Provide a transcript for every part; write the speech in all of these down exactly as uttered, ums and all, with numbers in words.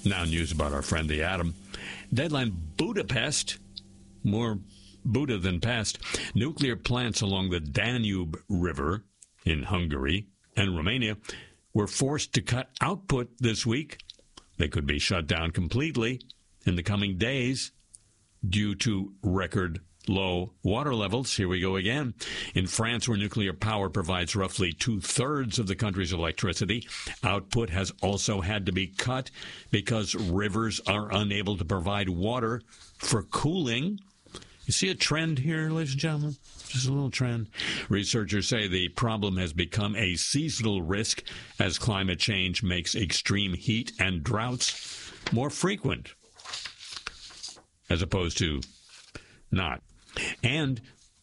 Now news about our friend the atom. Deadline Budapest, more Buddha than pest. Nuclear plants along the Danube River in Hungary and Romania were forced to cut output this week. They could be shut down completely in the coming days due to record low water levels. Here we go again. In France, where nuclear power provides roughly two-thirds of the country's electricity, output has also had to be cut because rivers are unable to provide water for cooling. You see a trend here, ladies and gentlemen? Just a little trend. Researchers say the problem has become a seasonal risk as climate change makes extreme heat and droughts more frequent, as opposed to not. And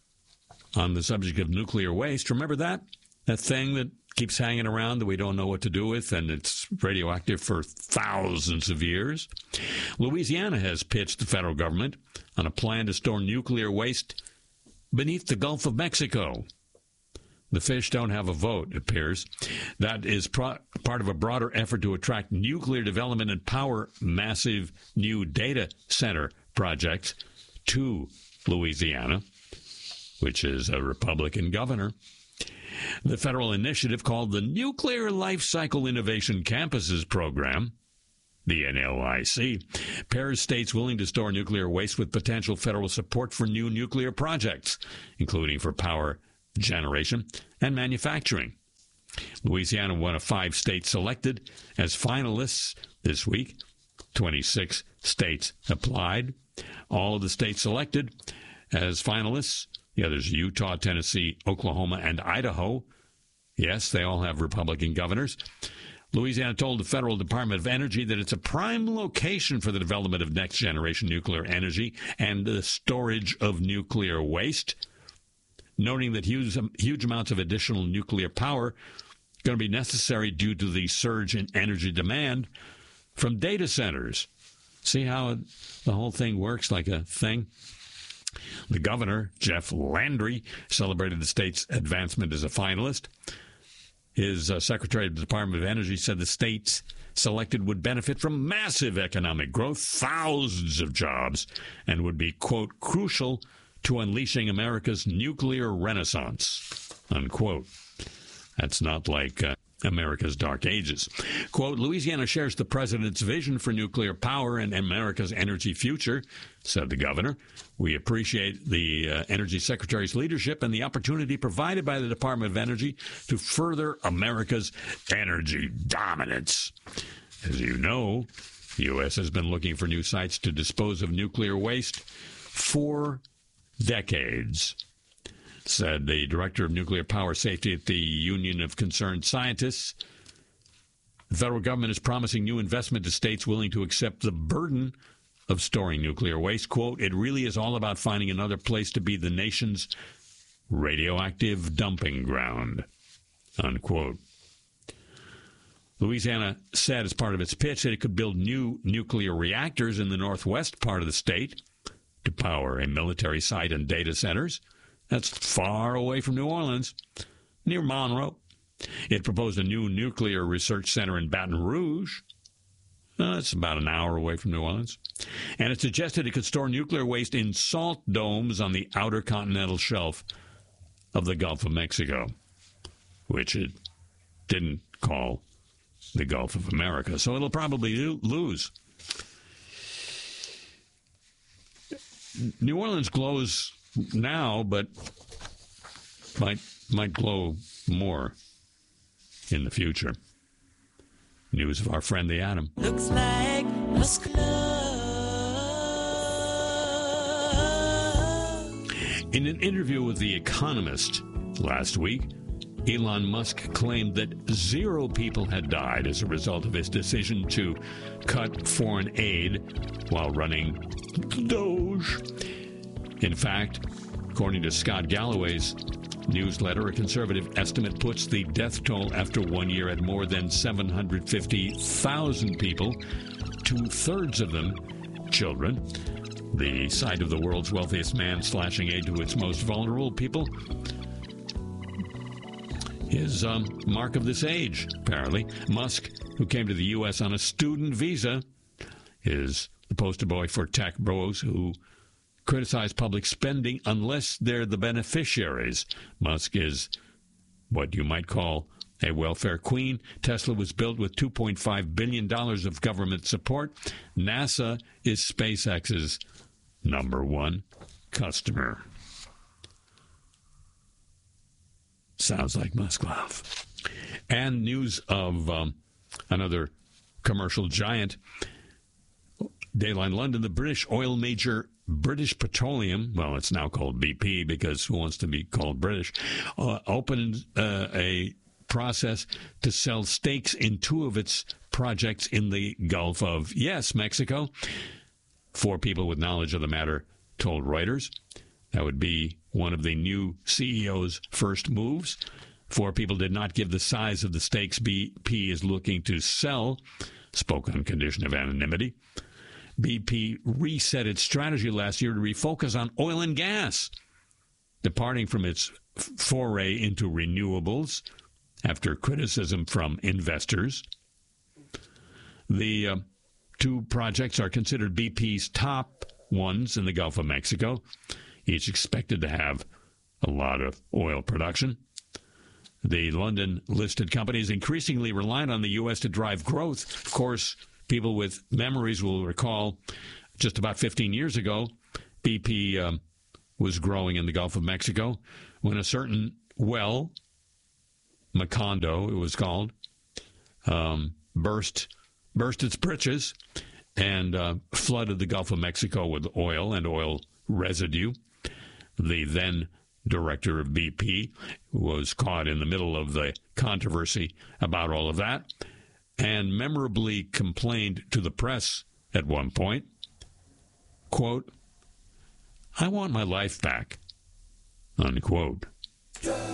on the subject of nuclear waste, remember that? That thing that keeps hanging around that we don't know what to do with, and it's radioactive for thousands of years? Louisiana has pitched the federal government on a plan to store nuclear waste beneath the Gulf of Mexico. The fish don't have a vote, it appears. That is pro- part of a broader effort to attract nuclear development and power massive new data center projects to Louisiana, which is a Republican governor. The federal initiative, called the Nuclear Life Cycle Innovation Campuses Program, the N L I C, pairs states willing to store nuclear waste with potential federal support for new nuclear projects, including for power generation and manufacturing. Louisiana, one of five states selected as finalists this week. twenty-six states applied. All of the states selected as finalists, the others Utah, Tennessee, Oklahoma, and Idaho. Yes, they all have Republican governors. Louisiana told the Federal Department of Energy that it's a prime location for the development of next-generation nuclear energy and the storage of nuclear waste, noting that huge, huge amounts of additional nuclear power are going to be necessary due to the surge in energy demand from data centers. See how the whole thing works like a thing? The governor, Jeff Landry, celebrated the state's advancement as a finalist. His uh, Secretary of the Department of Energy said the states selected would benefit from massive economic growth, thousands of jobs, and would be, quote, crucial to unleashing America's nuclear renaissance, unquote. That's not like uh, America's dark ages. Quote, Louisiana shares the president's vision for nuclear power and America's energy future, said the governor. We appreciate the uh, Energy Secretary's leadership and the opportunity provided by the Department of Energy to further America's energy dominance. As you know, the U S has been looking for new sites to dispose of nuclear waste for decades, said the director of nuclear power safety at the Union of Concerned Scientists. The federal government is promising new investment to states willing to accept the burden of storing nuclear waste. Quote, it really is all about finding another place to be the nation's radioactive dumping ground, unquote. Louisiana said as part of its pitch that it could build new nuclear reactors in the northwest part of the state to power a military site and data centers. That's far away from New Orleans, near Monroe. It proposed a new nuclear research center in Baton Rouge. That's about an hour away from New Orleans. And it suggested it could store nuclear waste in salt domes on the outer continental shelf of the Gulf of Mexico, which it didn't call the Gulf of America. So it'll probably lose. New Orleans glows now, but might might glow more in the future. News of our friend the atom. Looks like Musk. In an interview with The Economist last week, Elon Musk claimed that zero people had died as a result of his decision to cut foreign aid while running Doge. In fact, according to Scott Galloway's newsletter, a conservative estimate puts the death toll after one year at more than seven hundred fifty thousand people, two-thirds of them children. The sight of the world's wealthiest man slashing aid to its most vulnerable people is um, mark of this age, apparently. Musk, who came to the U S on a student visa, is the poster boy for tech bros who criticize public spending unless they're the beneficiaries. Musk is what you might call a welfare queen. Tesla was built with two point five billion dollars of government support. NASA is SpaceX's number one customer. Sounds like Musk love. And news of um, another commercial giant. Dayline London, the British oil major British Petroleum, well, it's now called B P because who wants to be called British, uh, opened uh, a process to sell stakes in two of its projects in the Gulf of, yes, Mexico. Four people with knowledge of the matter told Reuters. That would be one of the new C E O's first moves. Four people did not give the size of the stakes B P is looking to sell, spoke on condition of anonymity. B P reset its strategy last year to refocus on oil and gas, departing from its foray into renewables after criticism from investors. The uh, two projects are considered B P's top ones in the Gulf of Mexico, each expected to have a lot of oil production. The London-listed company is increasingly reliant on the U S to drive growth. Of course, people with memories will recall just about fifteen years ago, B P um, was growing in the Gulf of Mexico when a certain well, Macondo it was called, um, burst burst its britches and uh, flooded the Gulf of Mexico with oil and oil residue. The then director of B P was caught in the middle of the controversy about all of that and memorably complained to the press at one point, quote, "I want my life back," unquote.